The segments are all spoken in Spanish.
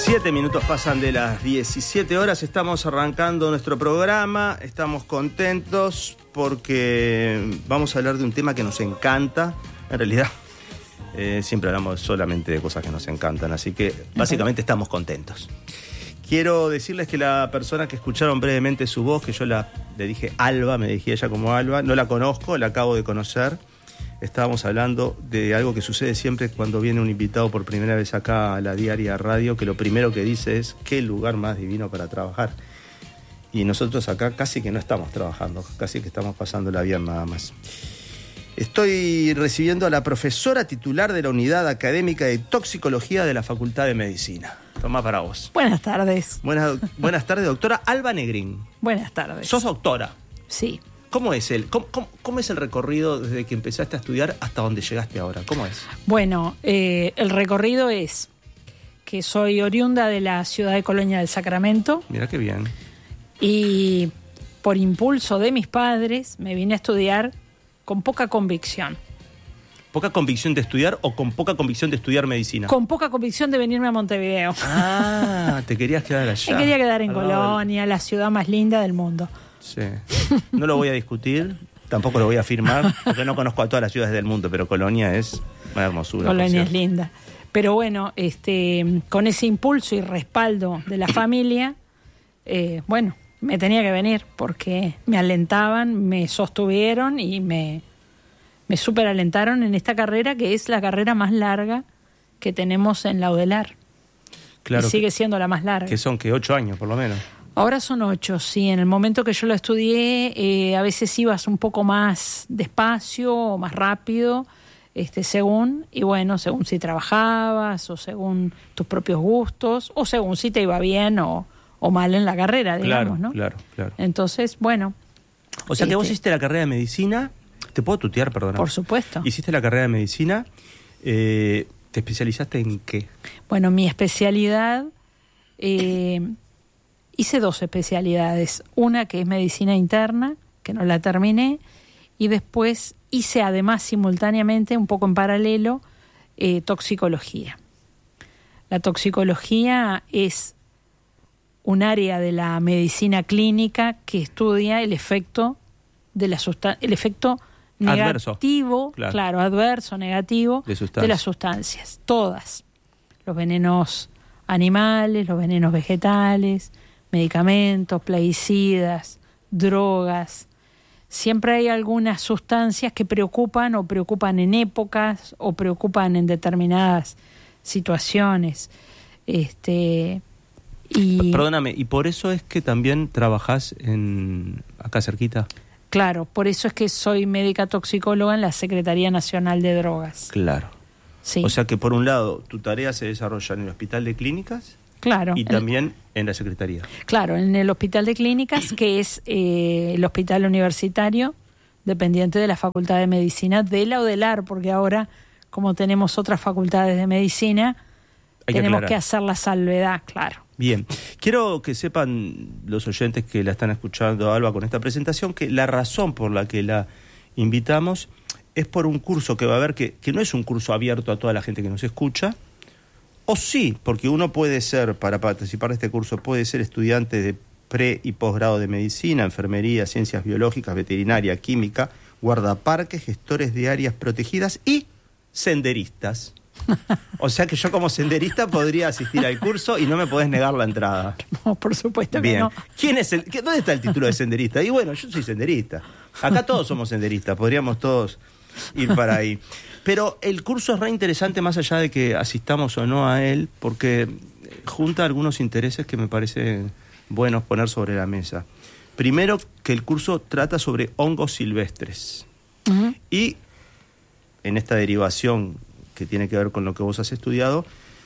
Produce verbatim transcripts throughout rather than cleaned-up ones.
Siete minutos pasan de las diecisiete horas, estamos arrancando nuestro programa, estamos contentos porque vamos a hablar de un tema que nos encanta. En realidad, eh, siempre hablamos solamente de cosas que nos encantan, así que básicamente estamos contentos. Quiero decirles que la persona que escucharon brevemente su voz, que yo la, le dije Alba, me dirigí a ella como Alba, no la conozco, la acabo de conocer. Estábamos hablando de algo que sucede siempre cuando viene un invitado por primera vez acá a la Diaria Radio, que lo primero que dice es qué lugar más divino para trabajar. Y nosotros acá casi que no estamos trabajando, casi que estamos pasándola bien nada más. Estoy recibiendo a la profesora titular de la Unidad Académica de Toxicología de la Facultad de Medicina. Tomá para vos. Buenas tardes. Buenas, buenas tardes, doctora Alba Negrín. Buenas tardes. ¿Sos doctora? Sí. ¿Cómo es el, cómo, cómo, cómo es el recorrido desde que empezaste a estudiar hasta donde llegaste ahora? ¿Cómo es? Bueno, eh, el recorrido es que soy oriunda de la ciudad de Colonia del Sacramento. Mira qué bien. Y por impulso de mis padres me vine a estudiar con poca convicción. ¿Poca convicción de estudiar o con poca convicción de estudiar medicina? Con poca convicción de venirme a Montevideo. Ah, te querías quedar allá. Me quería quedar en Colonia, del... la ciudad más linda del mundo. Sí. No lo voy a discutir, tampoco lo voy a afirmar, porque no conozco a todas las ciudades del mundo, pero Colonia es una hermosura. Colonia es linda. Pero bueno, este, con ese impulso y respaldo de la familia, eh, bueno, me tenía que venir porque me alentaban, me sostuvieron y me, me superalentaron en esta carrera que es la carrera más larga que tenemos en la UDELAR. Claro. Y sigue siendo la más larga. Que son que ocho años por lo menos. Ahora son ocho, sí. En el momento que yo lo estudié, eh, a veces ibas un poco más despacio o más rápido, este, según, y bueno, según si trabajabas o según tus propios gustos, o según si te iba bien o, o mal en la carrera, digamos, claro, ¿no? Claro, claro. Entonces, bueno. O sea que este, vos hiciste la carrera de medicina, ¿te puedo tutear, perdona? Por supuesto. Hiciste la carrera de medicina, eh, ¿te especializaste en qué? Bueno, mi especialidad... Eh, Hice dos especialidades, una que es medicina interna, que no la terminé, y después hice además simultáneamente, un poco en paralelo, eh, toxicología. La toxicología es un área de la medicina clínica que estudia el efecto de la sustan- el efecto negativo, claro. claro, adverso, negativo de, de las sustancias, todas. Los venenos animales, los venenos vegetales, medicamentos, plaguicidas, drogas. Siempre hay algunas sustancias que preocupan o preocupan en épocas o preocupan en determinadas situaciones. Este, y Perdóname, ¿y por eso es que también trabajás en acá cerquita? Claro, por eso es que soy médica toxicóloga en la Secretaría Nacional de Drogas. Claro. Sí. O sea que por un lado tu tarea se desarrolla en el Hospital de Clínicas. Claro. Y también en la Secretaría. Claro, en el Hospital de Clínicas, que es eh, el hospital universitario dependiente de la Facultad de Medicina de la UDELAR, porque ahora, como tenemos otras facultades de medicina, Hay tenemos que, que hacer la salvedad, claro. Bien, quiero que sepan los oyentes que la están escuchando, Alba, con esta presentación, que la razón por la que la invitamos es por un curso que va a haber, que, que no es un curso abierto a toda la gente que nos escucha. O sí, porque uno puede ser, para participar de este curso, puede ser estudiante de pre- y posgrado de medicina, enfermería, ciencias biológicas, veterinaria, química, guardaparques, gestores de áreas protegidas y senderistas. O sea que yo como senderista podría asistir al curso y no me podés negar la entrada. No, por supuesto Bien. que no. ¿Quién es el, qué, ¿Dónde está el título de senderista? Y bueno, yo soy senderista. Acá todos somos senderistas, podríamos todos ir para ahí. Pero el curso es re interesante más allá de que asistamos o no a él, porque junta algunos intereses que me parece buenos poner sobre la mesa. Primero, que el curso trata sobre hongos silvestres. Uh-huh. Y en esta derivación que tiene que ver con lo que vos has estudiado,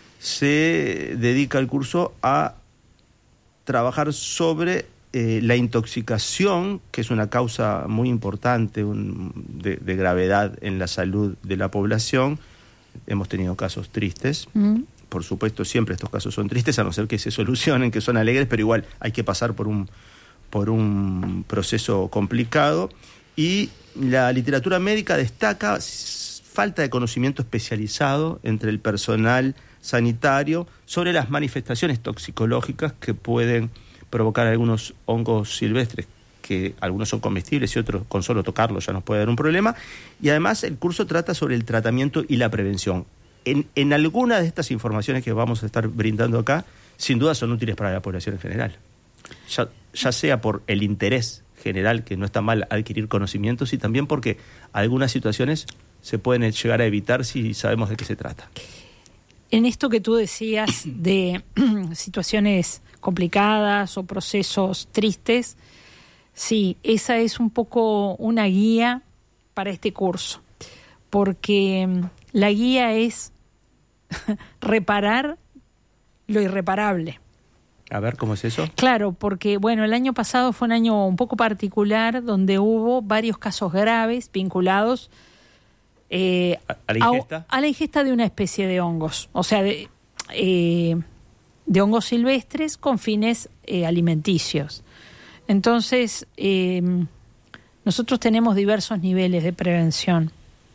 se dedica el curso a trabajar sobre eh, la intoxicación, que es una causa muy importante un, de, de gravedad en la salud de la población. Hemos tenido casos tristes. Mm. Por supuesto, siempre estos casos son tristes, a no ser que se solucionen, que son alegres, pero igual hay que pasar por un, por un proceso complicado. Y la literatura médica destaca falta de conocimiento especializado entre el personal sanitario sobre las manifestaciones toxicológicas que pueden provocar algunos hongos silvestres, que algunos son comestibles y otros con solo tocarlos ya nos puede dar un problema. Y además el curso trata sobre el tratamiento y la prevención. En, en alguna de estas informaciones que vamos a estar brindando acá, sin duda son útiles para la población en general. Ya, ya sea por el interés general, que no está mal adquirir conocimientos, y también porque algunas situaciones se pueden llegar a evitar si sabemos de qué se trata. En esto que tú decías de situaciones complicadas o procesos tristes, sí, esa es un poco una guía para este curso, porque la guía es reparar lo irreparable. A ver, ¿cómo es eso? Claro, porque bueno, el año pasado fue un año un poco particular donde hubo varios casos graves vinculados eh, ¿A, a la ingesta? A, a la ingesta de una especie de hongos, o sea, de, eh, de hongos silvestres con fines eh, alimenticios. Entonces, eh, nosotros tenemos diversos niveles de prevención.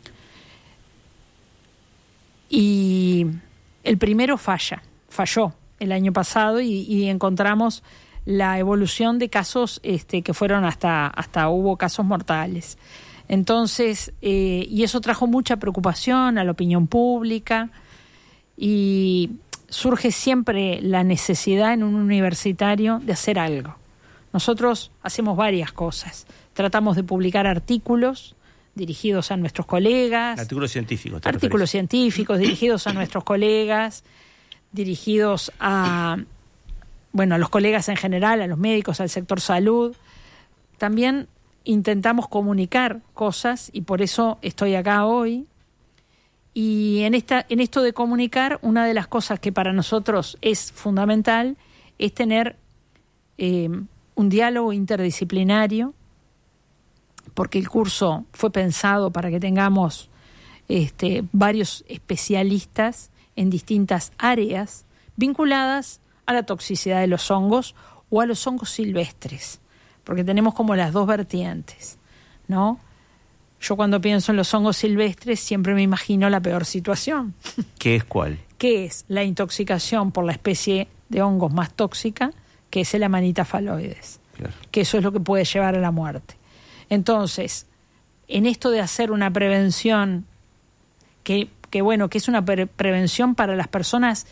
Y el primero falla, falló el año pasado y, y encontramos la evolución de casos este, que fueron hasta, hasta hubo casos mortales. Entonces, eh, y eso trajo mucha preocupación a la opinión pública y surge siempre la necesidad en un universitario de hacer algo. Nosotros hacemos varias cosas. Tratamos de publicar artículos dirigidos a nuestros colegas. Artículos científicos. Artículos científicos dirigidos a nuestros colegas, dirigidos a, bueno, a los colegas en general, a los médicos, al sector salud. También intentamos comunicar cosas y por eso estoy acá hoy. Y en esta, en esto de comunicar, una de las cosas que para nosotros es fundamental es tener eh, un diálogo interdisciplinario, porque el curso fue pensado para que tengamos este, varios especialistas en distintas áreas vinculadas a la toxicidad de los hongos o a los hongos silvestres, porque tenemos como las dos vertientes, ¿no? Yo cuando pienso en los hongos silvestres siempre me imagino la peor situación. ¿Qué es cuál? Que es la intoxicación por la especie de hongos más tóxica, que es el Amanita phalloides, claro. Que eso es lo que puede llevar a la muerte. Entonces, en esto de hacer una prevención, que, que bueno, que es una pre- prevención para las personas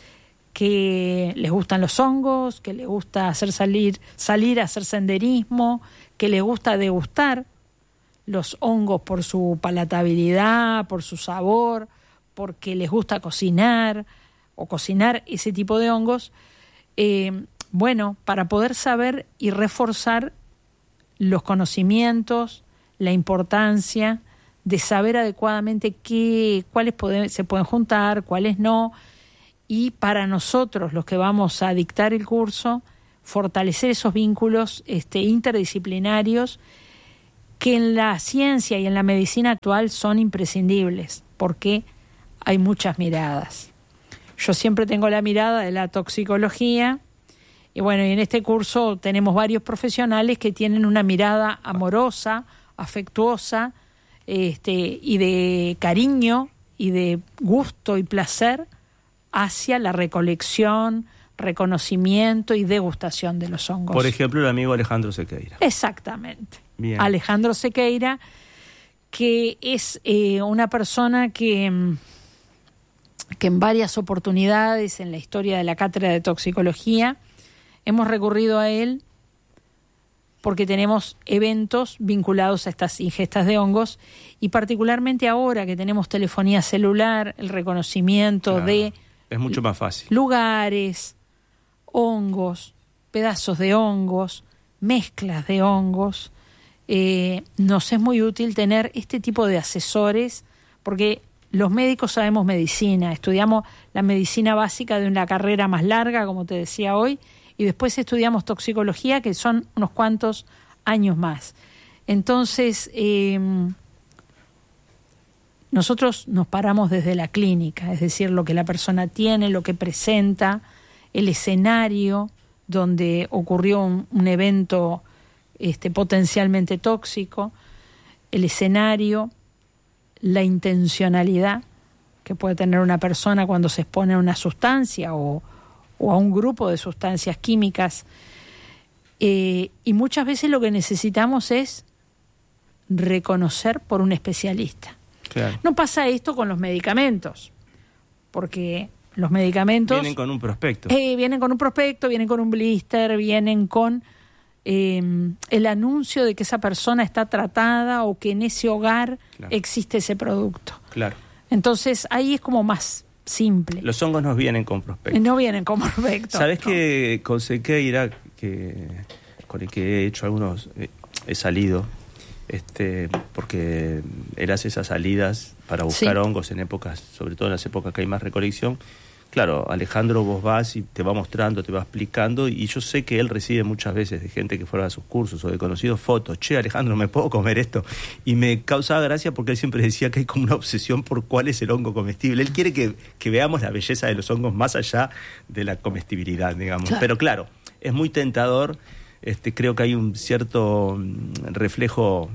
que les gustan los hongos, que les gusta hacer salir, salir a hacer senderismo, que les gusta degustar los hongos por su palatabilidad, por su sabor, porque les gusta cocinar o cocinar ese tipo de hongos, eh, bueno, para poder saber y reforzar los conocimientos, la importancia de saber adecuadamente qué, cuáles pueden, se pueden juntar, cuáles no, y para nosotros, los que vamos a dictar el curso, fortalecer esos vínculos este, interdisciplinarios que en la ciencia y en la medicina actual son imprescindibles, porque hay muchas miradas. Yo siempre tengo la mirada de la toxicología, y bueno, y en este curso tenemos varios profesionales que tienen una mirada amorosa, afectuosa, este, y de cariño y de gusto y placer hacia la recolección, reconocimiento y degustación de los hongos. Por ejemplo, el amigo Alejandro Sequeira. Exactamente. Bien. Alejandro Sequeira, que es eh, una persona que, que en varias oportunidades en la historia de la cátedra de toxicología hemos recurrido a él porque tenemos eventos vinculados a estas ingestas de hongos y particularmente ahora que tenemos telefonía celular, el reconocimiento Claro, de es mucho más fácil. Lugares, hongos, pedazos de hongos, mezclas de hongos. Eh, nos es muy útil tener este tipo de asesores porque los médicos sabemos medicina, estudiamos la medicina básica de una carrera más larga, como te decía hoy, y después estudiamos toxicología, que son unos cuantos años más. Entonces, eh, nosotros nos paramos desde la clínica, es decir, lo que la persona tiene, lo que presenta, el escenario donde ocurrió un, un evento este, potencialmente tóxico, el escenario, la intencionalidad, que puede tener una persona cuando se expone a una sustancia o, o a un grupo de sustancias químicas. Eh, y muchas veces lo que necesitamos es reconocer por un especialista. Claro. No pasa esto con los medicamentos, porque los medicamentos... Vienen con un prospecto. Eh, vienen con un prospecto, vienen con un blister, vienen con eh, el anuncio de que esa persona está tratada o que en ese hogar claro. existe ese producto. Claro. Entonces ahí es como más simple. Los hongos no vienen con prospecto. No vienen con prospecto. ¿Sabés no. que con Sequeira, que con el que he hecho algunos, eh, he salido, este, porque él hace esas salidas para buscar sí. hongos en épocas, sobre todo en las épocas que hay más recolección. Claro, Alejandro, vos vas y te va mostrando, te va explicando, y yo sé que él recibe muchas veces de gente que fuera a sus cursos o de conocidos fotos. Che, Alejandro, ¿me puedo comer esto? Y me causaba gracia porque él siempre decía que hay como una obsesión por cuál es el hongo comestible. Él quiere que, que veamos la belleza de los hongos más allá de la comestibilidad, digamos. Claro. Pero claro, es muy tentador. Este, creo que hay un cierto reflejo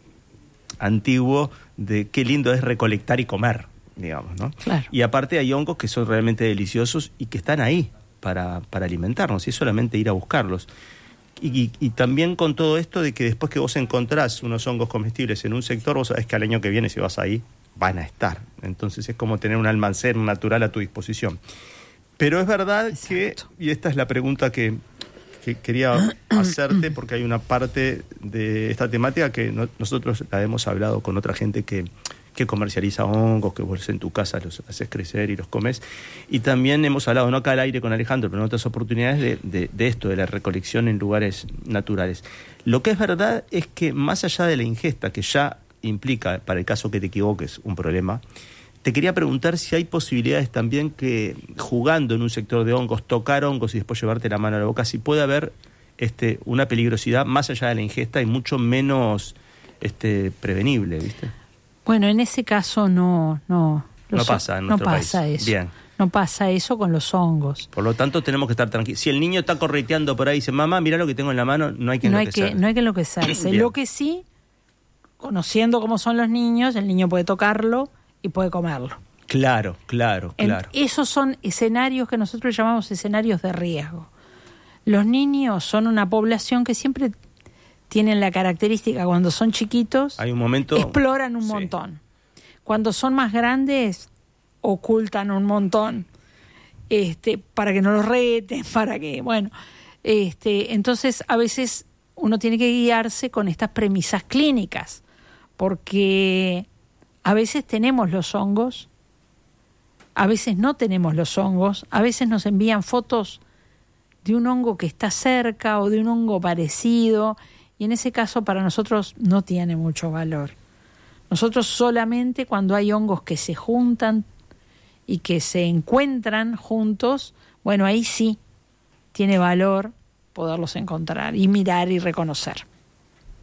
antiguo de qué lindo es recolectar y comer, digamos, ¿no? Claro. Y aparte hay hongos que son realmente deliciosos y que están ahí para, para alimentarnos, y es solamente ir a buscarlos. Y, y, y también con todo esto de que después que vos encontrás unos hongos comestibles en un sector, vos sabés que al año que viene, si vas ahí, van a estar. Entonces es como tener un almacén natural a tu disposición. Pero es verdad Exacto. que, y esta es la pregunta que, que quería hacerte, porque hay una parte de esta temática que no, nosotros la hemos hablado con otra gente que que comercializa hongos, que vos en tu casa los haces crecer y los comes. Y también hemos hablado, no acá al aire con Alejandro, pero en otras oportunidades, de, de, de esto, de la recolección en lugares naturales. Lo que es verdad es que más allá de la ingesta, que ya implica, para el caso que te equivoques, un problema, te quería preguntar si hay posibilidades también que, jugando en un sector de hongos, tocar hongos y después llevarte la mano a la boca, si puede haber este, una peligrosidad más allá de la ingesta y mucho menos este, prevenible, ¿viste? Bueno, en ese caso no no no pasa en nuestro no pasa país. eso. Bien. No pasa eso con los hongos. Por lo tanto, tenemos que estar tranquilos. Si el niño está correteando por ahí y dice, mamá, mirá lo que tengo en la mano, no hay que no enloquecer. Hay que, no hay que enloquecerse. Lo que sí, conociendo cómo son los niños, el niño puede tocarlo y puede comerlo. Claro, claro, claro. En, esos son escenarios que nosotros llamamos escenarios de riesgo. Los niños son una población que siempre tienen la característica, cuando son chiquitos, hay un momento, exploran un sí. montón. Cuando son más grandes, ocultan un montón, este, para que no los reten, para que, bueno, este, entonces a veces uno tiene que guiarse con estas premisas clínicas, porque a veces tenemos los hongos, a veces no tenemos los hongos, a veces nos envían fotos de un hongo que está cerca o de un hongo parecido, y en ese caso para nosotros no tiene mucho valor. Nosotros solamente cuando hay hongos que se juntan y que se encuentran juntos, bueno, ahí sí tiene valor poderlos encontrar y mirar y reconocer.